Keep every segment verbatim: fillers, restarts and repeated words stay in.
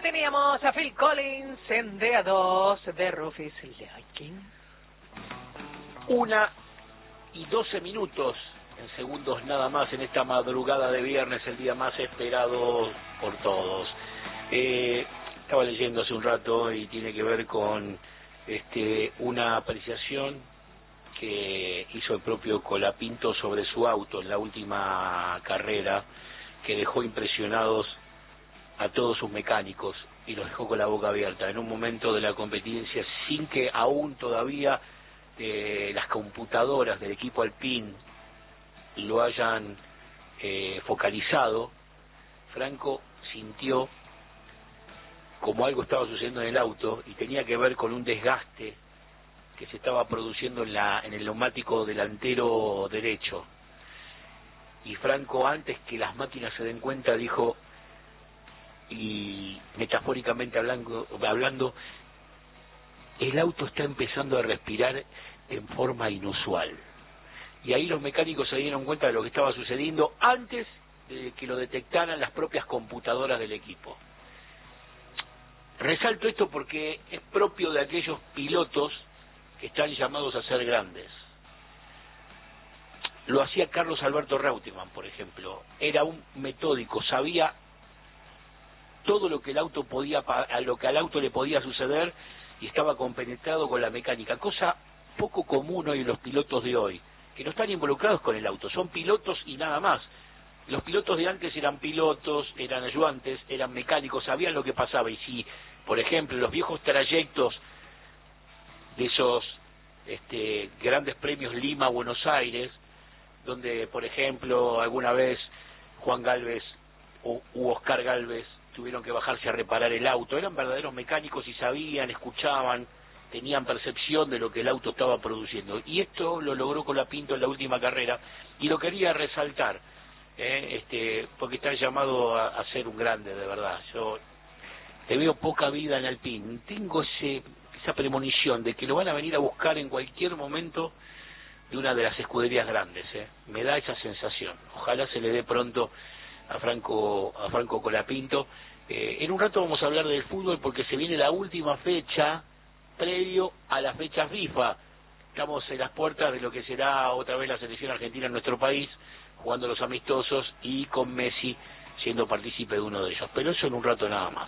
teníamos a Phil Collins en D A dos de Rufus Liking. Una y doce minutos en segundos nada más en esta madrugada de viernes, el día más esperado por todos. Eh, estaba leyendo hace un rato y tiene que ver con este una apreciación que hizo el propio Colapinto sobre su auto en la última carrera, que dejó impresionados a todos sus mecánicos y los dejó con la boca abierta en un momento de la competencia, sin que aún todavía eh, las computadoras del equipo Alpine lo hayan eh, focalizado. Franco sintió como algo estaba sucediendo en el auto y tenía que ver con un desgaste que se estaba produciendo en, la, en el neumático delantero derecho. Y Franco, antes que las máquinas se den cuenta, dijo, y metafóricamente hablando, hablando, el auto está empezando a respirar en forma inusual. Y ahí los mecánicos se dieron cuenta de lo que estaba sucediendo antes de que lo detectaran las propias computadoras del equipo. Resalto esto porque es propio de aquellos pilotos que están llamados a ser grandes. Lo hacía Carlos Alberto Reutemann, por ejemplo. Era un metódico, sabía todo lo que el auto podía, a lo que al auto le podía suceder, y estaba compenetrado con la mecánica, cosa poco común hoy en los pilotos de hoy, que no están involucrados con el auto, son pilotos y nada más. Los pilotos de antes eran pilotos, eran ayudantes, eran mecánicos, sabían lo que pasaba. Y si, por ejemplo, los viejos trayectos de esos este, grandes premios Lima-Buenos Aires, donde, por ejemplo, alguna vez Juan Gálvez o u Oscar Gálvez tuvieron que bajarse a reparar el auto, eran verdaderos mecánicos y sabían, escuchaban, tenían percepción de lo que el auto estaba produciendo. Y esto lo logró Colapinto en la última carrera, y lo quería resaltar, ¿eh? este, porque está llamado a, a ser un grande, de verdad. Yo te veo poca vida en Alpine, tengo ese, esa premonición de que lo van a venir a buscar en cualquier momento de una de las escuderías grandes, ¿eh? Me da esa sensación. Ojalá se le dé pronto a Franco a Franco Colapinto. Eh, en un rato vamos a hablar del fútbol porque se viene la última fecha previo a la fecha FIFA. Estamos en las puertas de lo que será otra vez la selección argentina en nuestro país, jugando los amistosos y con Messi siendo partícipe de uno de ellos. Pero eso en un rato nada más.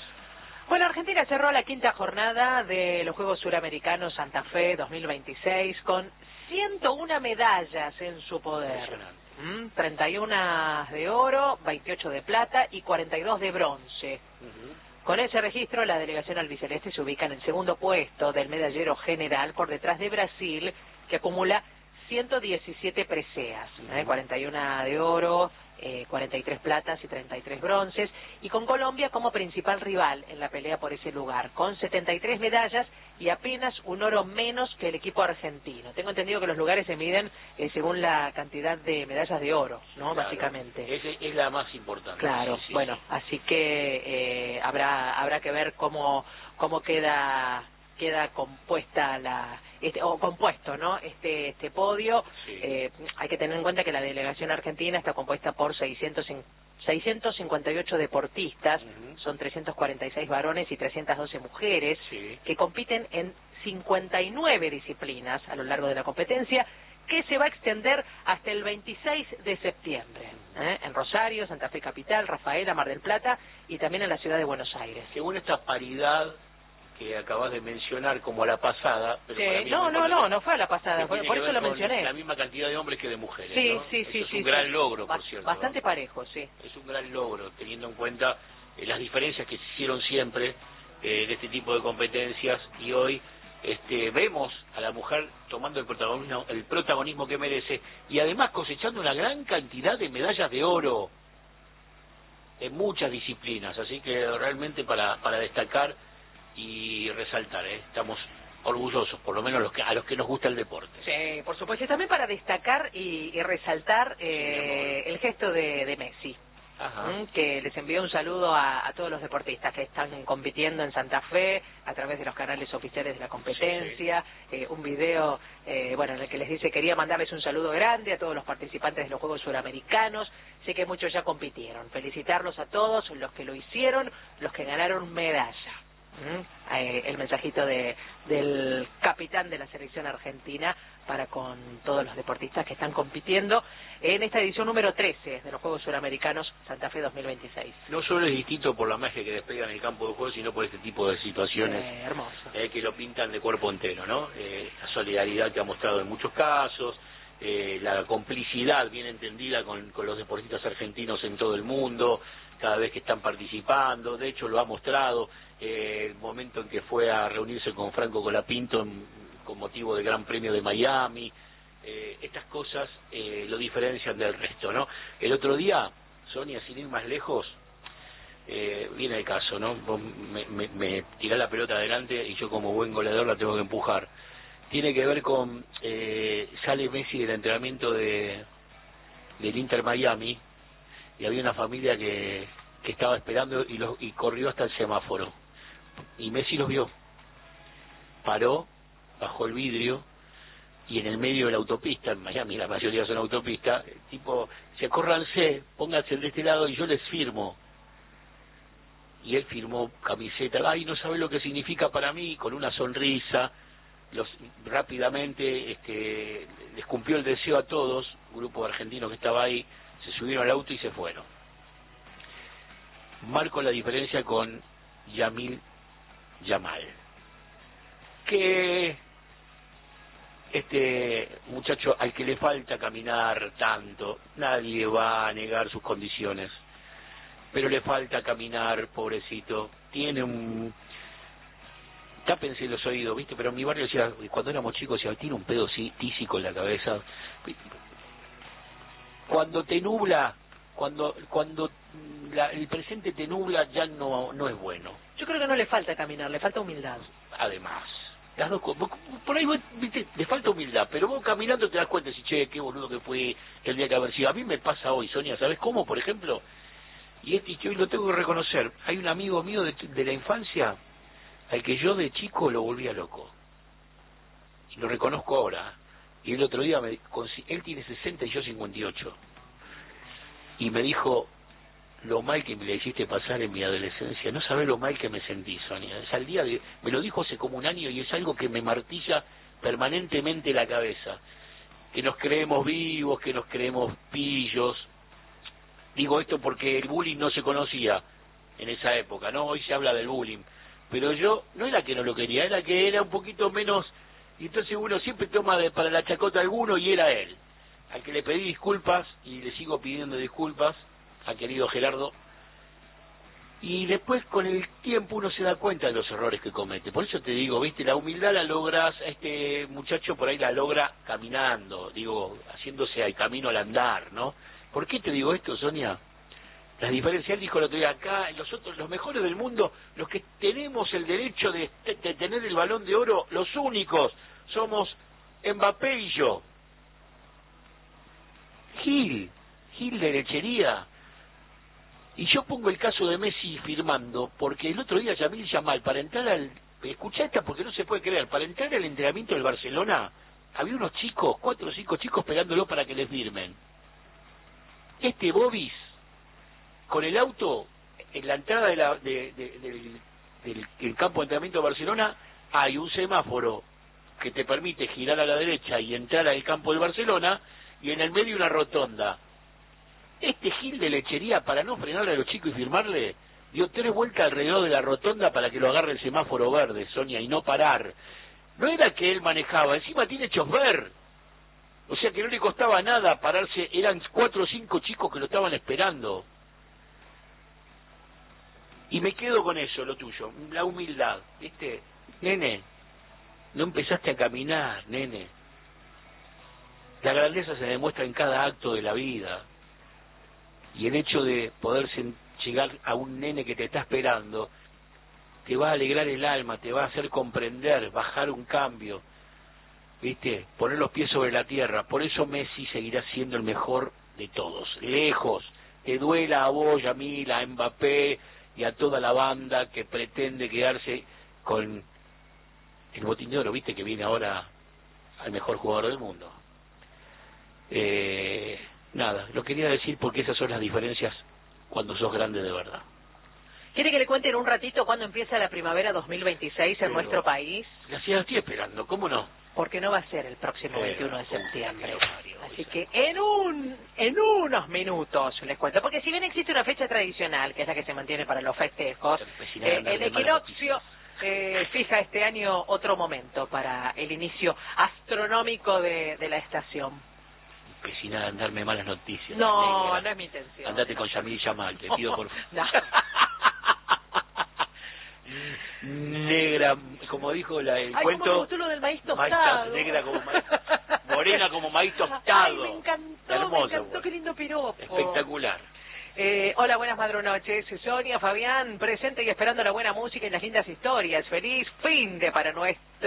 Bueno, Argentina cerró la quinta jornada de los Juegos Suramericanos Santa Fe dos mil veintiséis con ciento una medallas en su poder. ¿Mm? treinta y una de oro, veintiocho de plata y cuarenta y dos de bronce. Uh-huh. Con ese registro, la delegación albiceleste se ubica en el segundo puesto del medallero general, por detrás de Brasil, que acumula ciento diecisiete preseas, uh-huh. ¿eh? cuarenta y una de oro, eh, cuarenta y tres platas y treinta y tres bronces, y con Colombia como principal rival en la pelea por ese lugar, con setenta y tres medallas y apenas un oro menos que el equipo argentino. Tengo entendido que los lugares se miden eh, según la cantidad de medallas de oro, ¿no? Claro, básicamente. Es, es la más importante. Claro, sí, sí, bueno, sí. Así que eh, habrá habrá que ver cómo cómo queda queda compuesta la este o compuesto, ¿no? Este este podio. Sí. Eh, hay que tener en cuenta que la delegación argentina está compuesta por seiscientos cincuenta y ocho deportistas, uh-huh. Son trescientos cuarenta y seis varones y trescientas doce mujeres, sí. Que compiten en cincuenta y nueve disciplinas a lo largo de la competencia, que se va a extender hasta el veintiséis de septiembre, ¿eh? En Rosario, Santa Fe Capital, Rafaela, Mar del Plata y también en la ciudad de Buenos Aires. Según esta paridad que acabas de mencionar como la pasada, pero sí, para mí no, no, no, no fue a la pasada, por, por eso lo mencioné. La misma cantidad de hombres que de mujeres, sí, ¿no? Sí, sí, eso sí. Es un sí, gran sí. logro, Ba por cierto. Bastante parejo, sí. Es un gran logro, teniendo en cuenta eh, las diferencias que se hicieron siempre eh, de este tipo de competencias, y hoy este, vemos a la mujer tomando el protagonismo, el protagonismo que merece, y además cosechando una gran cantidad de medallas de oro en muchas disciplinas, así que realmente para, para destacar y resaltar, ¿eh? Estamos orgullosos, por lo menos los que, a los que nos gusta el deporte. Sí, por supuesto, y también para destacar y, y resaltar eh, sí, el gesto de, de Messi. ¿m? Que les envió un saludo a, a todos los deportistas que están compitiendo en Santa Fe a través de los canales oficiales de la competencia, sí, sí. Eh, un video eh, bueno, en el que les dice: quería mandarles un saludo grande a todos los participantes de los Juegos Suramericanos, sé que muchos ya compitieron, felicitarlos a todos los que lo hicieron, los que ganaron medalla. ¿Mm? Eh, el mensajito de, del capitán de la selección argentina para con todos los deportistas que están compitiendo en esta edición número trece de los Juegos Suramericanos Santa Fe dos mil veintiséis. No solo es distinto por la magia que despega en el campo de juego, sino por este tipo de situaciones eh, hermoso. Eh, que lo pintan de cuerpo entero, ¿no? Eh, la solidaridad que ha mostrado en muchos casos, eh, la complicidad bien entendida con, con los deportistas argentinos en todo el mundo, cada vez que están participando. De hecho lo ha mostrado eh, el momento en que fue a reunirse con Franco Colapinto en, con motivo del Gran Premio de Miami. Eh, estas cosas eh, lo diferencian del resto, ¿no? El otro día, Sonia, sin ir más lejos, eh, viene el caso, ¿no? Vos me, me, me tirás la pelota adelante y yo como buen goleador la tengo que empujar. Tiene que ver con, eh, sale Messi del entrenamiento de del Inter Miami y había una familia que, que estaba esperando y, los, y corrió hasta el semáforo. Y Messi los vio. Paró, bajó el vidrio y en el medio de la autopista, en Miami la mayoría son autopistas, tipo, se acórranse, pónganse de este lado y yo les firmo. Y él firmó camiseta, ay, no sabe lo que significa para mí, con una sonrisa. Los rápidamente este, les cumplió el deseo a todos, un grupo de argentinos que estaba ahí, se subieron al auto y se fueron. Marco la diferencia con Yamil Yamal, que este muchacho al que le falta caminar tanto, nadie va a negar sus condiciones, pero le falta caminar, pobrecito, tiene un... Tápense los oídos, ¿viste? Pero en mi barrio decía, cuando éramos chicos, decía, tiene un pedo sí, tísico en la cabeza. Cuando te nubla, cuando cuando la, el presente te nubla, ya no no es bueno. Yo creo que no le falta caminar, le falta humildad. Además, las dos cosas. Por ahí, ¿viste? Le falta humildad, pero vos caminando te das cuenta, si che, qué boludo que fui, que el día que haber sido. A mí me pasa hoy, Sonia, ¿sabes cómo? Por ejemplo, y este que hoy lo tengo que reconocer, hay un amigo mío de, de la infancia al que yo de chico lo volvía loco. Y lo reconozco ahora. Y el otro día, me, él tiene sesenta y yo cincuenta y ocho. Y me dijo, lo mal que me le hiciste pasar en mi adolescencia. No sabés lo mal que me sentí, Sonia. Es al día de, me lo dijo hace como un año y es algo que me martilla permanentemente la cabeza. Que nos creemos vivos, que nos creemos pillos. Digo esto porque el bullying no se conocía en esa época, ¿no? Hoy se habla del bullying. Pero yo, no era que no lo quería, era que era un poquito menos, y entonces uno siempre toma de, para la chacota a alguno, y era él, al que le pedí disculpas, y le sigo pidiendo disculpas, al querido Gerardo, y después con el tiempo uno se da cuenta de los errores que comete. Por eso te digo, viste, la humildad la logras, este muchacho por ahí la logra caminando, digo, haciéndose al camino al andar, ¿no? ¿Por qué te digo esto, Sonia? Las diferencias, él dijo el otro día, acá, los otros, los mejores del mundo, los que tenemos el derecho de, de tener el Balón de Oro, los únicos, somos Mbappé y yo. Gil, Gil de lechería. Y yo pongo el caso de Messi firmando, porque el otro día Yamil Yamal, para entrar al... Escuchá esta porque no se puede creer, para entrar al entrenamiento del Barcelona, había unos chicos, cuatro o cinco chicos esperándolo para que les firmen. Este Bobis, con el auto, en la entrada de la, de, de, de, del, del, del campo de entrenamiento de Barcelona, hay un semáforo que te permite girar a la derecha y entrar al campo del Barcelona, y en el medio una rotonda. Este Gil de lechería, para no frenarle a los chicos y firmarle, dio tres vueltas alrededor de la rotonda para que lo agarre el semáforo verde, Sonia, y no parar. No era que él manejaba, encima tiene chofer. O sea que no le costaba nada pararse, eran cuatro o cinco chicos que lo estaban esperando. Y me quedo con eso, lo tuyo, la humildad, ¿viste? Nene, no empezaste a caminar, nene. La grandeza se demuestra en cada acto de la vida. Y el hecho de poder llegar a un nene que te está esperando, te va a alegrar el alma, te va a hacer comprender, bajar un cambio, ¿viste? Poner los pies sobre la tierra. Por eso Messi seguirá siendo el mejor de todos, lejos, te duela a vos y a mí, a Mbappé y a toda la banda que pretende quedarse con el Botín de Oro, viste que viene ahora al mejor jugador del mundo. Eh, nada, lo quería decir porque esas son las diferencias cuando sos grande de verdad. ¿Quiere que le cuente en un ratito cuándo empieza la primavera dos mil veintiséis en Pero, nuestro país? La ciudad estoy esperando, ¿cómo no? Porque no va a ser el próximo Eh, veintiuno de septiembre. Mario, Así que en un en unos minutos les cuento. Porque si bien existe una fecha tradicional, que es la que se mantiene para los festejos, eh, el equinoccio eh, fija este año otro momento para el inicio astronómico de, de la estación. Empecinada en darme malas noticias. No, negra. no es mi intención. Andate con Yamil Yamal, te pido por favor. No. Negra, como dijo la, el Ay, cuento. ¿cómo me gustó lo del maíz maíz tostado? negra como maíz, morena como maíz tostado. Ay, me encantó, Hermoso, me encantó, pues. qué lindo piropo. Espectacular. Eh, hola, buenas madrunoches. Sonia, Fabián, presente y esperando la buena música y las lindas historias. Feliz fin de para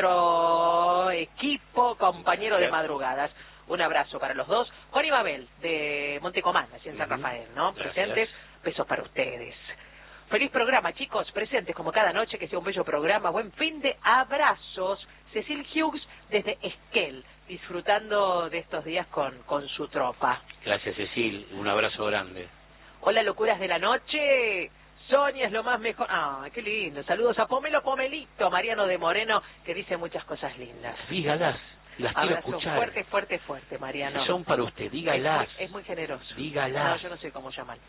nuestro equipo, compañero de madrugadas. Un abrazo para los dos. Juan y Babel, de Montecomán, así en San Rafael, ¿no? Gracias. Presentes, besos para ustedes. Feliz programa, chicos, presentes como cada noche, que sea un bello programa. Buen fin de abrazos. Cecil Hughes desde Esquel, disfrutando de estos días con, con su tropa. Gracias, Cecil. Un abrazo grande. Hola, locuras de la noche. Sonia es lo más mejor. Ah, qué lindo. Saludos a Pomelo Pomelito, Mariano de Moreno, que dice muchas cosas lindas. Dígalas. Las quiero Abrazo escuchar. fuerte, fuerte, fuerte, Mariano. Son para usted, dígalas. Es muy, es muy generoso. Dígalas. No, yo no sé cómo llamar.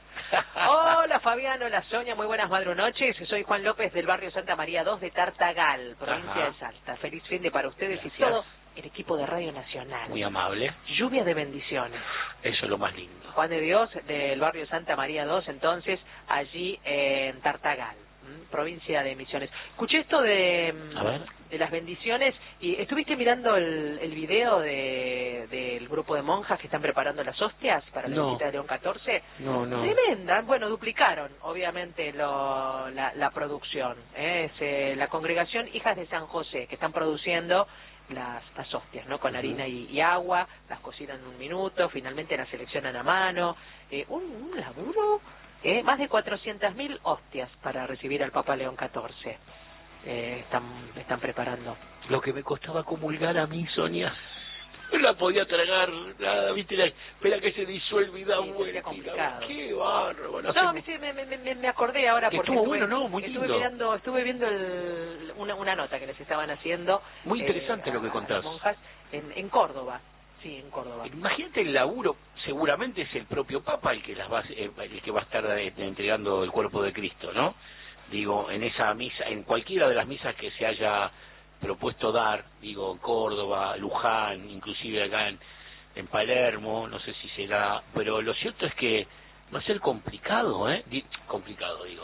Hola, Fabián, hola, Sonia, muy buenas madrunoches. Soy Juan López del barrio Santa María dos de Tartagal, provincia Ajá. de Salta. Feliz fin de para ustedes Gracias. y todo el equipo de Radio Nacional. Muy amable. Lluvia de bendiciones. Eso es lo más lindo. Juan de Dios, del barrio Santa María dos, entonces, allí en Tartagal, ¿m? provincia de Misiones. Escuché esto de, A ver. de las bendiciones y estuviste mirando el, el video de, del grupo de monjas que están preparando las hostias para la No. visita de León catorce. No, no. Tremenda, bueno, duplicaron, obviamente, lo, la, la producción. ¿eh? Es eh, la congregación Hijas de San José, que están produciendo las, las hostias, ¿no? Con Ujú. harina y, y agua, las cocinan en un minuto, finalmente las seleccionan a mano. Eh, un, un laburo, eh, más de cuatrocientas mil hostias para recibir al Papa León catorce. Eh, están, están preparando. Lo que me costaba comulgar a mí, Sonia, no la podía tragar, nada, viste, la, espera que se disuelve y da Sí, vuelta. sería complicado. Qué bárbaro. No, No, sé, sí, me, me, me, me acordé ahora Que porque estuvo estuve, bueno, ¿no? Muy estuve lindo. mirando, estuve viendo el, una, una nota que les estaban haciendo. Muy interesante eh, lo que a- a contás. las monjas en, en Córdoba, sí, en Córdoba. Imagínate el laburo, seguramente es el propio Papa el que las va, eh, el que va a estar eh, entregando el cuerpo de Cristo, ¿no? Digo, en esa misa, en cualquiera de las misas que se haya propuesto dar, digo, en Córdoba, Luján, inclusive acá en, en Palermo, no sé si será, pero lo cierto es que va a ser complicado, ¿eh? Di- complicado, digo.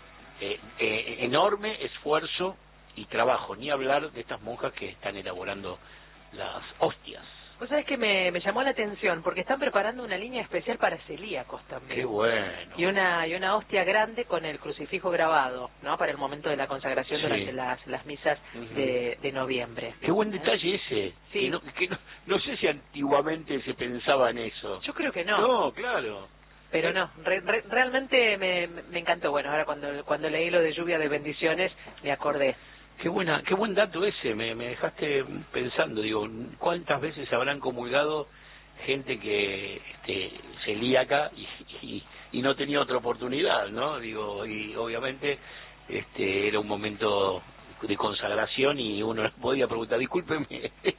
Eh, eh, enorme esfuerzo y trabajo, ni hablar de estas monjas que están elaborando las hostias. Vos sabés que me, me llamó la atención porque están preparando una línea especial para celíacos también. Qué bueno. Y una y una hostia grande con el crucifijo grabado, ¿no? Para el momento de la consagración Sí. durante las, las misas Ujú. de, de noviembre. Qué buen ¿Eh? detalle ese. Sí. Que no, que no, no sé si antiguamente se pensaba en eso. Yo creo que no. No, claro. Pero no, re- re- realmente me, me encantó. Bueno, ahora cuando cuando leí lo de lluvia de bendiciones, me acordé. Qué buena, qué buen dato ese. Me, me dejaste pensando. Digo, ¿cuántas veces habrán comulgado gente que este, celíaca y, y, y no tenía otra oportunidad, ¿no? Digo, y obviamente este era un momento de consagración y uno podía preguntar, discúlpeme,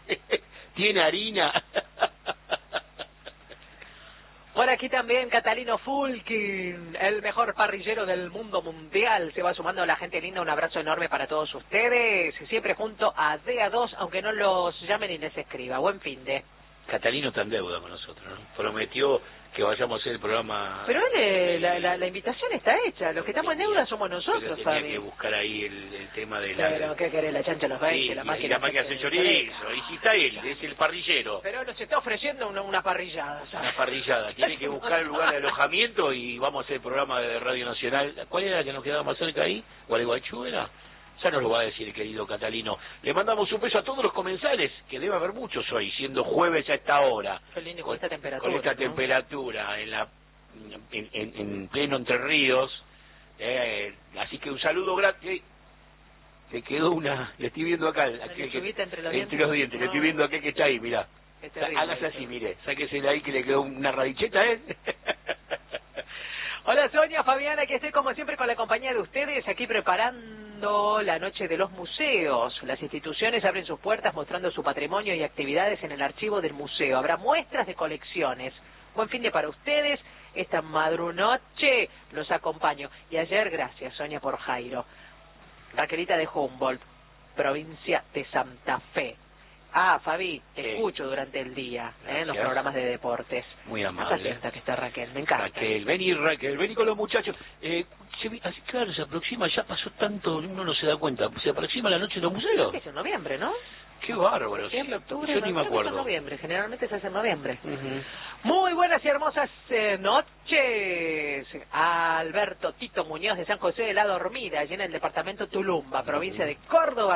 ¿tiene harina? Por aquí también Catalino Fulkin, el mejor parrillero del mundo mundial, se va sumando a la gente linda. Un abrazo enorme para todos ustedes, siempre junto a D A dos, aunque no los llamen y les escriba. Buen fin de... Catalino está en deuda con nosotros, ¿no? Prometió que vayamos a hacer el programa... Pero él, eh, la, la, la invitación está hecha, los que estamos en deuda somos Pero nosotros, tenía Fabi. que buscar ahí el, el tema de la... Pero, ¿qué querés? La chancha a los veinte, Sí, la y- máquina... y la máquina hace chorizo, y si está él, es el parrillero. Pero nos está ofreciendo una, una parrillada, ¿sabes? Una parrillada, tiene que buscar el lugar de alojamiento y vamos a hacer el programa de Radio Nacional. ¿Cuál era que nos quedaba más cerca ahí? ¿Gualeguaychú era? Ya nos lo va a decir el querido Catalino. Le mandamos un beso a todos los comensales, que debe haber muchos hoy, siendo jueves a esta hora. Qué lindo con esta temperatura, Con esta ¿no? temperatura, en la en, en, en pleno Entre Ríos, eh, así que un saludo grande. Le quedó una, le estoy viendo acá, aquel que, entre los entre dientes, los dientes, no. le estoy viendo aquel que está ahí, mirá. Terrible, Hágase así, mire, sáquese de ahí que le quedó una radicheta, ¿eh? Hola Sonia, Fabiana, que estoy como siempre con la compañía de ustedes, aquí preparando la noche de los museos. Las instituciones abren sus puertas mostrando su patrimonio y actividades en el archivo del museo. Habrá muestras de colecciones. Buen fin de para ustedes. Esta madrunoche los acompaño. Y ayer, gracias Sonia por Jairo. Raquelita de Humboldt, provincia de Santa Fe. Ah, Fabi, te sí. escucho durante el día, ¿eh? en los programas de deportes. Muy amable. Más atenta que está Raquel, me encanta. Raquel, vení Raquel, vení con los muchachos. Eh, se, así, claro, se aproxima, ya pasó tanto, uno no se da cuenta. Se aproxima la noche de los museos. Es en noviembre, ¿no? Qué bárbaro. Septiembre, octubre, yo ni me acuerdo. Es en noviembre, generalmente se hace en noviembre. Uh-huh. Muy buenas y hermosas eh, noches. Alberto Tito Muñoz de San José de la Dormida, allí en el departamento Tulumba, provincia de Córdoba.